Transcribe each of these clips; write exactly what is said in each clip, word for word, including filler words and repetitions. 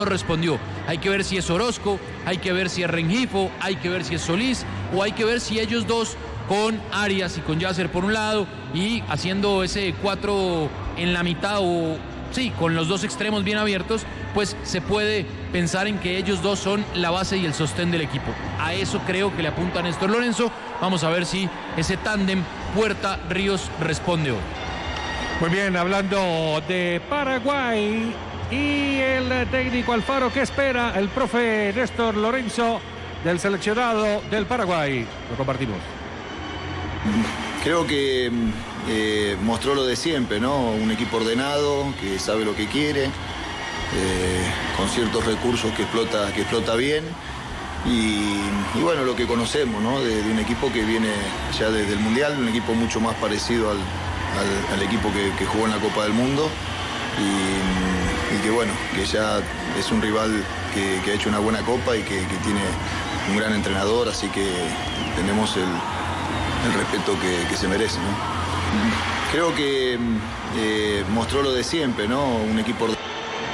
respondió. Hay que ver si es Orozco, hay que ver si es Rengifo, hay que ver si es Solís, o hay que ver si ellos dos con Arias y con Yasser por un lado y haciendo ese cuatro en la mitad o sí, con los dos extremos bien abiertos, pues se puede pensar en que ellos dos son la base y el sostén del equipo. A eso creo que le apunta Néstor Lorenzo. Vamos a ver si ese tándem Puerta-Ríos responde hoy. Muy bien, hablando de Paraguay y el técnico Alfaro, ¿qué espera el profe Néstor Lorenzo del seleccionado del Paraguay? Lo compartimos. Creo que eh, mostró lo de siempre, ¿no? Un equipo ordenado, que sabe lo que quiere, eh, con ciertos recursos que explota, que explota bien. Y, y bueno, lo que conocemos, ¿no? De, de un equipo que viene ya desde el Mundial, un equipo mucho más parecido al, al, al equipo que, que jugó en la Copa del Mundo. Y, y que bueno, que ya es un rival que, que ha hecho una buena Copa y que, que tiene un gran entrenador, así que tenemos el, el respeto que, que se merece, ¿no? Creo que eh, mostró lo de siempre, ¿no? Un equipo ordenado.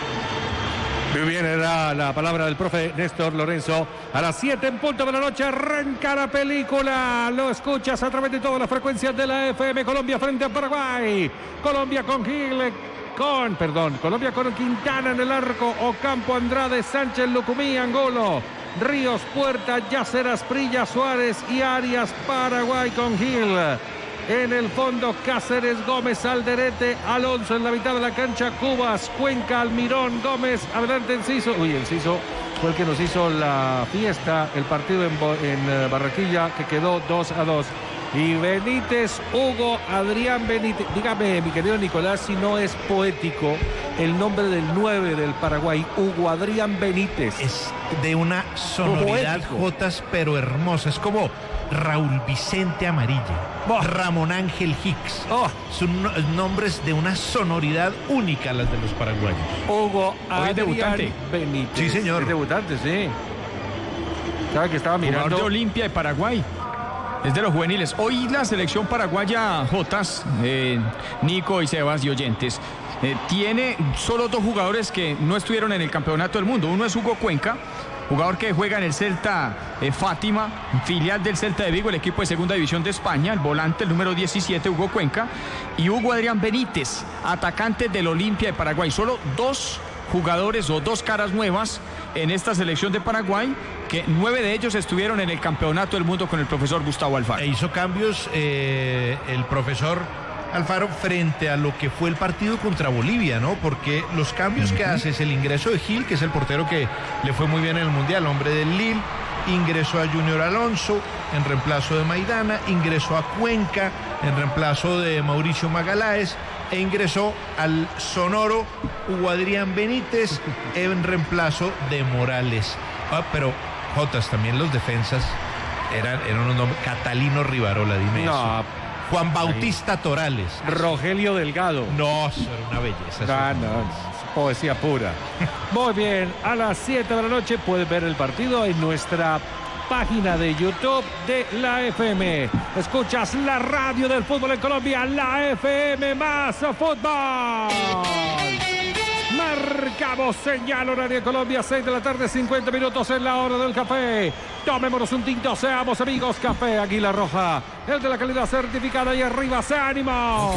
Muy bien, era la palabra del profe Néstor Lorenzo. A las siete en punto de la noche arranca la película. Lo escuchas a través de todas las frecuencias de la F M. Colombia frente a Paraguay. Colombia con Gil, con, perdón, Colombia con Quintana en el arco. Ocampo, Andrade, Sánchez, Lucumí, Angolo, Ríos, Puerta, Yasser, Asprilla, Suárez y Arias. Paraguay con Gil. En el fondo, Cáceres, Gómez, Alderete, Alonso en la mitad de la cancha, Cubas, Cuenca, Almirón, Gómez, adelante Enciso. Uy, Enciso fue el que nos hizo la fiesta, el partido en, en Barranquilla, que quedó dos a dos. Y Benítez, Hugo, Adrián Benítez. Dígame, mi querido Nicolás, si no es poético el nombre del nueve del Paraguay, Hugo Adrián Benítez. Es de una sonoridad, Jotas, pero hermosa. Es como Raúl Vicente Amarilla, oh. Ramón Ángel Hicks. Oh. Son no, nombres de una sonoridad única, las de los paraguayos. Hugo Adrián Benítez. Sí, señor. Es debutante, sí. ¿Sabe que estaba mirando? Jugador de Olimpia de Paraguay. Es de los juveniles. Hoy la selección paraguaya, Jotas, eh, Nico y Sebas y oyentes, eh, tiene solo dos jugadores que no estuvieron en el campeonato del mundo. Uno es Hugo Cuenca, jugador que juega en el Celta eh, Fátima, filial del Celta de Vigo, el equipo de segunda división de España, el volante, el número diecisiete, Hugo Cuenca, y Hugo Adrián Benítez, atacante del Olimpia de Paraguay. Solo dos jugadores o dos caras nuevas en esta selección de Paraguay, que nueve de ellos estuvieron en el campeonato del mundo con el profesor Gustavo Alfaro. E hizo cambios eh, el profesor Alfaro frente a lo que fue el partido contra Bolivia, ¿no? Porque los cambios uh-huh. que hace es el ingreso de Gil, que es el portero que le fue muy bien en el Mundial, hombre del Lille, ingresó a Junior Alonso en reemplazo de Maidana, ingresó a Cuenca en reemplazo de Mauricio Magaláes e ingresó al sonoro Hugo Adrián Benítez en reemplazo de Morales. Ah, pero Jotas, también los defensas eran, eran unos nombres. Catalino Rivarola, dime no. eso. Juan Bautista Ahí. Torales. Rogelio Delgado. No, eso era una belleza. Ah, no, no, poesía pura. Muy bien, a las siete de la noche puedes ver el partido en nuestra página de YouTube de la F M. Escuchas la radio del fútbol en Colombia, la F M más fútbol. Marcamos señal horaria de Colombia, seis de la tarde, cincuenta minutos en la hora del café. Tomémonos un tinto, seamos amigos. Café Águila Roja, el de la calidad certificada. Y arriba, ¡se ánimo!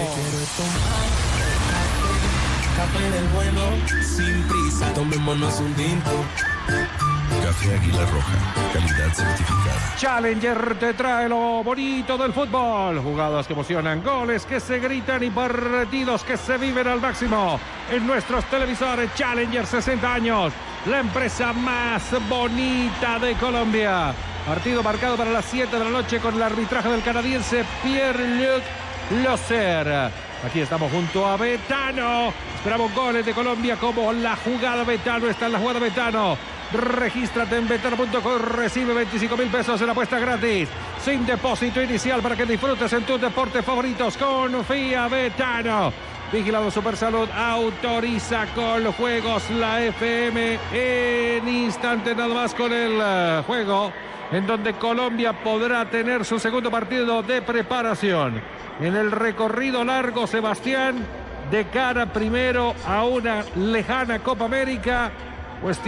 Café del bueno, sin prisa, tomémonos un tinto. Café Águila Roja, calidad certificada. Challenger te trae lo bonito del fútbol. Jugadas que emocionan, goles que se gritan y partidos que se viven al máximo en nuestros televisores. Challenger, sesenta años, la empresa más bonita de Colombia. Partido marcado para las siete de la noche con el arbitraje del canadiense Pierre-Luc Loser. Aquí estamos junto a Betano. Esperamos goles de Colombia como la jugada Betano. Está en la jugada Betano. Regístrate en betano punto com, recibe veinticinco mil pesos en apuesta gratis, sin depósito inicial, para que disfrutes en tus deportes favoritos. Confía, Betano. Vigilado Supersalud, autoriza con los juegos la F M. En instante nada más con el uh, juego en donde Colombia podrá tener su segundo partido de preparación. En el recorrido largo, Sebastián, de cara primero a una lejana Copa América Cuestión